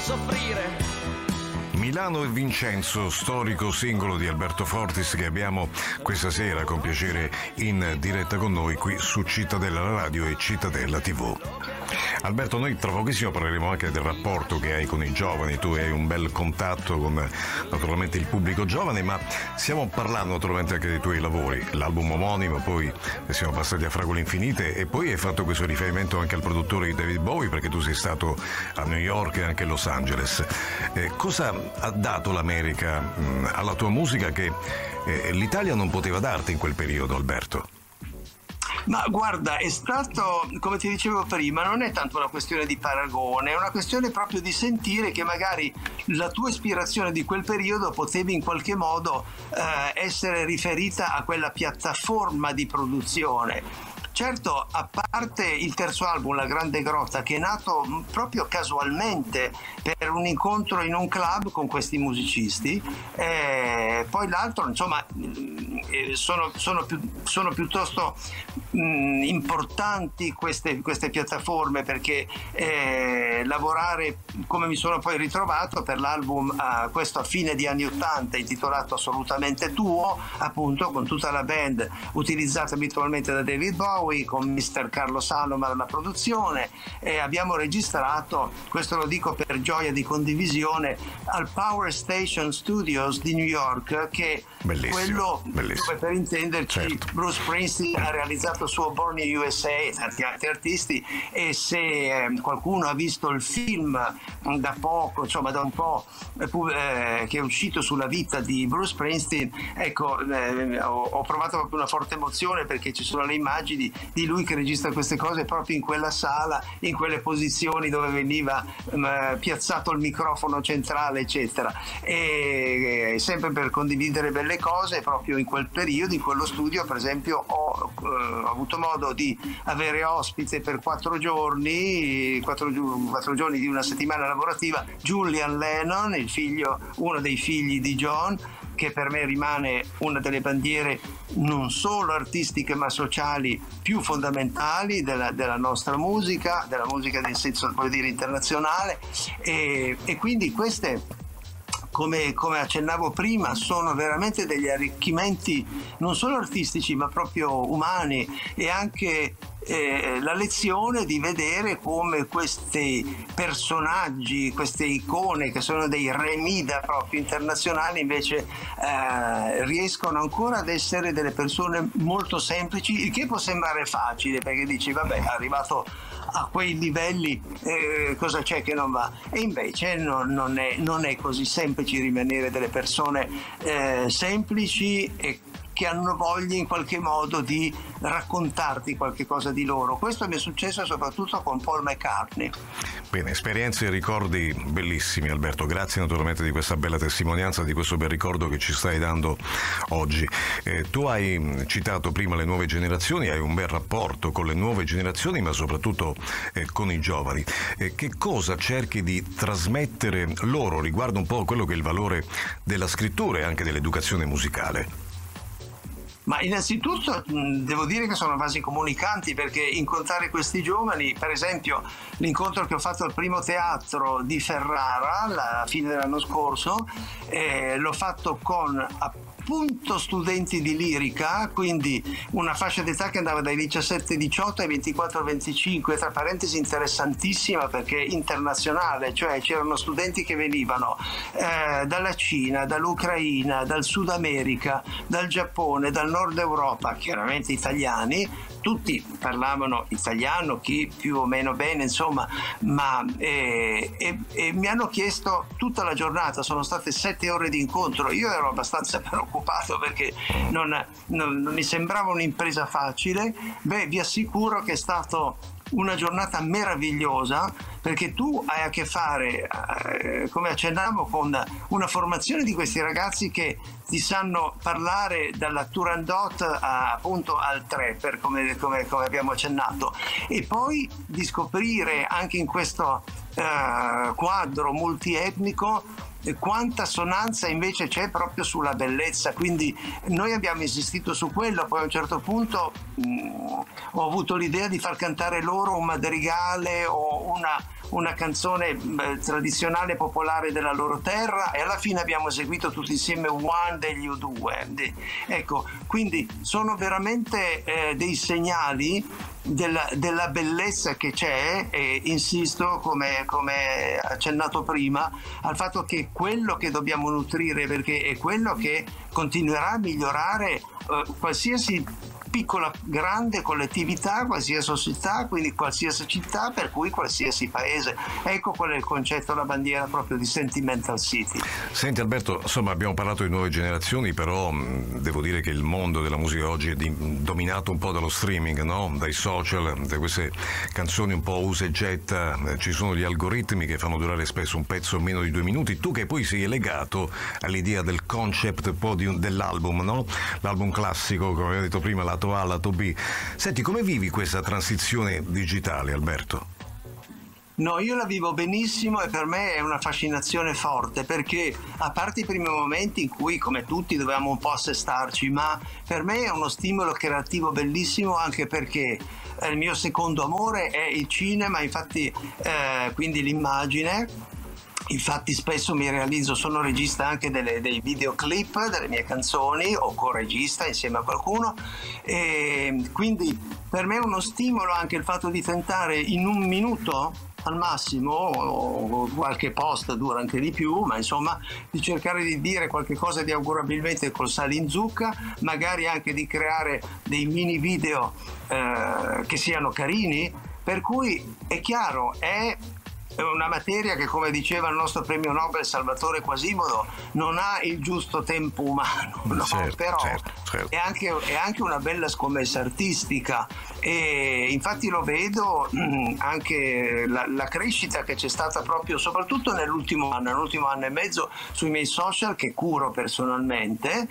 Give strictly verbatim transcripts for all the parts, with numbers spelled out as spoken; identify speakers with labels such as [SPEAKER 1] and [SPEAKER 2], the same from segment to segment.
[SPEAKER 1] soffrire.
[SPEAKER 2] Milano e Vincenzo, storico singolo di Alberto Fortis, che abbiamo questa sera con piacere in diretta con noi qui su Cittadella Radio e Cittadella tivù. Alberto, noi tra pochissimo parleremo anche del rapporto che hai con i giovani. Tu hai un bel contatto con naturalmente il pubblico giovane, ma stiamo parlando naturalmente anche dei tuoi lavori, l'album omonimo, poi siamo passati a Fragole Infinite e poi hai fatto questo riferimento anche al produttore di David Bowie, perché tu sei stato a New York e anche a Los Angeles. Eh, cosa ha dato l'America mh, alla tua musica che eh, l'Italia non poteva darti in quel periodo, Alberto?
[SPEAKER 3] Ma guarda, è stato, come ti dicevo prima, non è tanto una questione di paragone, è una questione proprio di sentire che magari la tua ispirazione di quel periodo potevi in qualche modo eh, essere riferita a quella piattaforma di produzione. Certo, a parte il terzo album, La Grande Grotta, che è nato proprio casualmente per un incontro in un club con questi musicisti, eh, poi l'altro, insomma, eh, sono, sono, più, sono piuttosto mh, importanti queste, queste piattaforme, perché eh, lavorare come mi sono poi ritrovato per l'album eh, questo a fine di anni ottanta, intitolato Assolutamente Tuo, appunto con tutta la band utilizzata abitualmente da David Bowie, con mister Carlo Saloma alla produzione, e abbiamo registrato, questo lo dico per gioia di condivisione, al Power Station Studios di New York, che
[SPEAKER 2] bellissimo,
[SPEAKER 3] quello
[SPEAKER 2] bellissimo.
[SPEAKER 3] dove, per intenderci,
[SPEAKER 2] certo.
[SPEAKER 3] Bruce Springsteen ha realizzato il suo Born in U S A e tanti altri artisti, e se eh, qualcuno ha visto il film da poco, insomma da un po', eh, che è uscito sulla vita di Bruce Springsteen, ecco, eh, ho, ho provato proprio una forte emozione, perché ci sono le immagini di lui che registra queste cose proprio in quella sala, in quelle posizioni dove veniva um, piazzato il microfono centrale, eccetera. E, e sempre per condividere belle cose, proprio in quel periodo, in quello studio, per esempio, ho, uh, ho avuto modo di avere ospite per quattro giorni, quattro, quattro giorni di una settimana lavorativa, Julian Lennon, il figlio, uno dei figli di John, che per me rimane una delle bandiere non solo artistiche ma sociali più fondamentali della, della nostra musica, della musica nel senso, voglio dire, internazionale, e, e quindi queste, come, come accennavo prima, sono veramente degli arricchimenti non solo artistici ma proprio umani, e anche Eh, la lezione di vedere come questi personaggi, queste icone che sono dei remida proprio internazionali, invece eh, riescono ancora ad essere delle persone molto semplici, il che può sembrare facile, perché dici vabbè, è arrivato a quei livelli, eh, cosa c'è che non va? E invece non, non, è, non è così semplice rimanere delle persone eh, semplici e che hanno voglia in qualche modo di raccontarti qualche cosa di loro. Questo mi è successo soprattutto con Paul McCartney.
[SPEAKER 2] Bene, esperienze e ricordi bellissimi, Alberto. Grazie naturalmente di questa bella testimonianza, di questo bel ricordo che ci stai dando oggi. Eh, tu hai citato prima le nuove generazioni, hai un bel rapporto con le nuove generazioni, ma soprattutto eh, con i giovani. Eh, che cosa cerchi di trasmettere loro riguardo un po' quello che è il valore della scrittura e anche dell'educazione musicale?
[SPEAKER 3] Ma innanzitutto mh, devo dire che sono vasi comunicanti, perché incontrare questi giovani, per esempio l'incontro che ho fatto al Primo Teatro di Ferrara alla fine dell'anno scorso, eh, l'ho fatto con appunto studenti di lirica, quindi una fascia d'età che andava dai diciassette diciotto ai ventiquattro venticinque, tra parentesi interessantissima perché internazionale, cioè c'erano studenti che venivano eh, dalla Cina, dall'Ucraina, dal Sud America, dal Giappone, dal Nord Europa, chiaramente italiani, tutti parlavano italiano, chi più o meno bene, insomma, ma eh, e, e mi hanno chiesto tutta la giornata, sono state sette ore di incontro. Io ero abbastanza preoccupato perché non, non, non mi sembrava un'impresa facile. Beh, vi assicuro che è stato una giornata meravigliosa, perché tu hai a che fare, eh, come accennavo, con una formazione di questi ragazzi che ti sanno parlare dalla Turandot a, appunto al trapper, come, come, come abbiamo accennato, e poi di scoprire anche in questo eh, quadro multietnico quanta assonanza invece c'è proprio sulla bellezza. Quindi noi abbiamo insistito su quello. Poi a un certo punto mh, ho avuto l'idea di far cantare loro un madrigale o una, una canzone beh, tradizionale popolare della loro terra, e alla fine abbiamo eseguito tutti insieme One degli U due. Ecco, quindi sono veramente eh, dei segnali della, della bellezza che c'è, e insisto, come, come accennato prima, al fatto che quello che dobbiamo nutrire, perché è quello che continuerà a migliorare eh, qualsiasi piccola, grande collettività, qualsiasi società, quindi qualsiasi città, per cui qualsiasi paese. Ecco qual è il concetto, la bandiera proprio di Sentimental City.
[SPEAKER 2] Senti Alberto, insomma abbiamo parlato di nuove generazioni, però mh, devo dire che il mondo della musica oggi è di, dominato un po' dallo streaming, no? Dai social, da queste canzoni un po' usa e getta, ci sono gli algoritmi che fanno durare spesso un pezzo meno di due minuti. Tu che poi sei legato all'idea del concept un po' di un, dell'album, no? L'album classico, come avevo detto prima, lato A, lato B. Senti, come vivi questa transizione digitale, Alberto?
[SPEAKER 3] No, io la vivo benissimo, e per me è una fascinazione forte, perché a parte i primi momenti in cui, come tutti, dovevamo un po' assestarci, ma per me è uno stimolo creativo bellissimo, anche perché il mio secondo amore è il cinema, infatti eh, quindi l'immagine. Infatti spesso mi realizzo, sono regista anche delle, dei videoclip delle mie canzoni, o co-regista insieme a qualcuno, e quindi per me è uno stimolo anche il fatto di tentare in un minuto al massimo, o qualche post dura anche di più, ma insomma di cercare di dire qualche cosa di augurabilmente col sale in zucca, magari anche di creare dei mini video eh, che siano carini, per cui è chiaro, è una materia che, come diceva il nostro premio Nobel Salvatore Quasimodo, non ha il giusto tempo umano, no?
[SPEAKER 2] Certo,
[SPEAKER 3] però
[SPEAKER 2] certo, certo.
[SPEAKER 3] È, anche, è anche una bella scommessa artistica, e infatti lo vedo mh, anche la, la crescita che c'è stata proprio soprattutto nell'ultimo anno, nell'ultimo anno e mezzo, sui miei social che curo personalmente,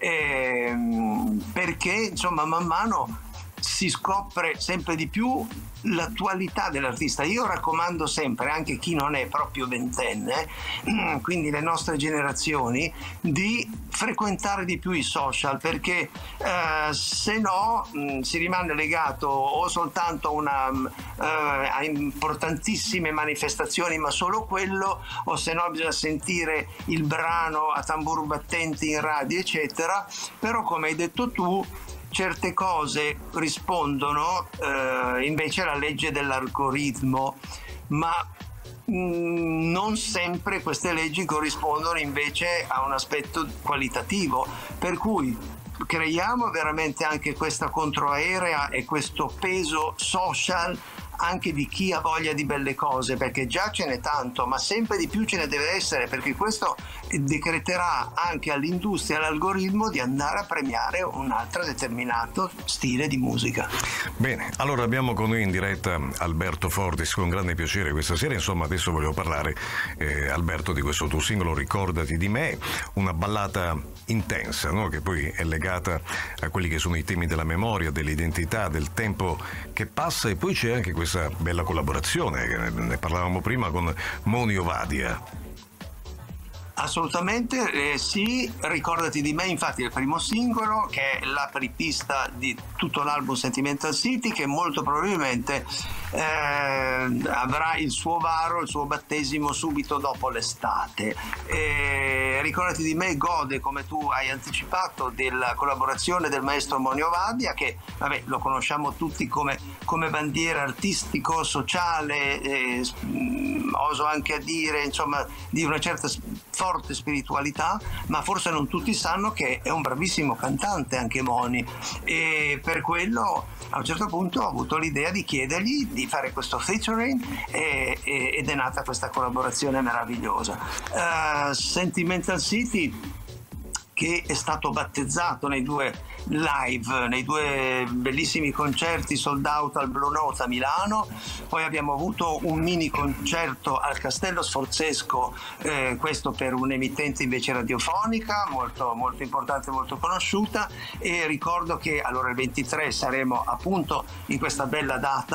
[SPEAKER 3] ehm, perché insomma man mano si scopre sempre di più l'attualità dell'artista. Io raccomando sempre, anche chi non è proprio ventenne, quindi le nostre generazioni, di frequentare di più i social, perché eh, se no mh, si rimane legato o soltanto a, una, eh, a importantissime manifestazioni, ma solo quello, o se no bisogna sentire il brano a tamburo battente in radio eccetera. Però, come hai detto tu, certe cose rispondono eh, invece alla legge dell'algoritmo, ma mh, non sempre queste leggi corrispondono invece a un aspetto qualitativo, per cui creiamo veramente anche questa controaerea e questo peso social anche di chi ha voglia di belle cose, perché già ce n'è tanto, ma sempre di più ce ne deve essere, perché questo decreterà anche all'industria, all'algoritmo, di andare a premiare un altro determinato stile di musica.
[SPEAKER 2] Bene, allora abbiamo con noi in diretta Alberto Fortis, con grande piacere questa sera. Insomma, adesso volevo parlare, eh, Alberto, di questo tuo singolo Ricordati di me, una ballata intensa, no? Che poi è legata a quelli che sono i temi della memoria, dell'identità, del tempo che passa, e poi c'è anche questa bella collaborazione, che ne parlavamo prima, con Moni Ovadia.
[SPEAKER 3] Assolutamente eh, sì, Ricordati di me, infatti è il primo singolo, che è l'apripista di tutto l'album Sentimental City, che molto probabilmente eh, avrà il suo varo, il suo battesimo subito dopo l'estate. Eh, Ricordati di me gode, come tu hai anticipato, della collaborazione del maestro Moni Ovadia, che vabbè, lo conosciamo tutti come, come bandiera artistico-sociale, eh, oso anche a dire, insomma, di una certa forte spiritualità, ma forse non tutti sanno che è un bravissimo cantante anche Moni, e per quello a un certo punto ho avuto l'idea di chiedergli di fare questo featuring, e, e, ed è nata questa collaborazione meravigliosa. uh, Sentimental City, che è stato battezzato nei due live, nei due bellissimi concerti sold out al Blue Note a Milano, poi abbiamo avuto un mini concerto al Castello Sforzesco, eh, questo per un'emittente invece radiofonica molto, molto importante, molto conosciuta, e ricordo che allora il ventitré saremo appunto in questa bella data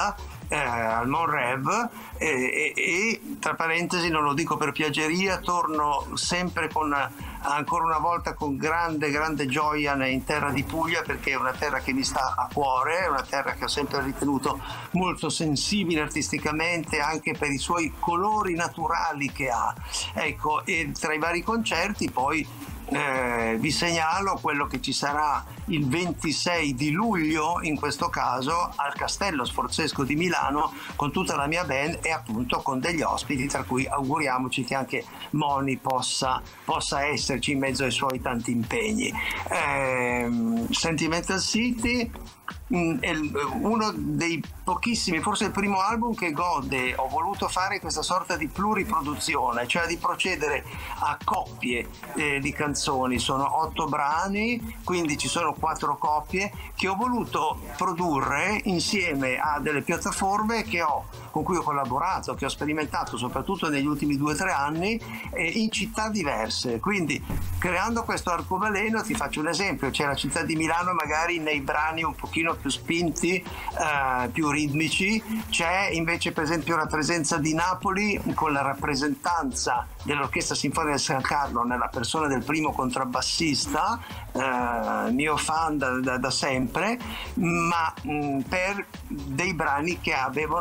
[SPEAKER 3] eh, al Monrev eh, e, e tra parentesi, non lo dico per piaggeria, torno sempre con ancora una volta con grande grande gioia in terra di Puglia, perché è una terra che mi sta a cuore, è una terra che ho sempre ritenuto molto sensibile artisticamente, anche per i suoi colori naturali che ha. Ecco, e tra i vari concerti poi eh, vi segnalo quello che ci sarà il ventisei di luglio, in questo caso al Castello Sforzesco di Milano, con tutta la mia band e appunto con degli ospiti, tra cui auguriamoci che anche Moni possa, possa esserci in mezzo ai suoi tanti impegni. Eh, Sentimental City è uno dei pochissimi, forse il primo album che gode, ho voluto fare questa sorta di pluriproduzione, cioè di procedere a coppie eh, di canzoni. Sono otto brani, quindi ci sono quattro coppie che ho voluto produrre insieme a delle piattaforme che ho, con cui ho collaborato, che ho sperimentato soprattutto negli ultimi due o tre anni eh, in città diverse. Quindi creando questo arcobaleno, ti faccio un esempio: c'è la città di Milano magari nei brani un pochino più spinti, eh, più ritmici, c'è invece per esempio la presenza di Napoli con la rappresentanza dell'Orchestra Sinfonica di San Carlo nella persona del primo contrabbassista, eh, mio fan da, da, da sempre, ma mh, per dei brani che avevano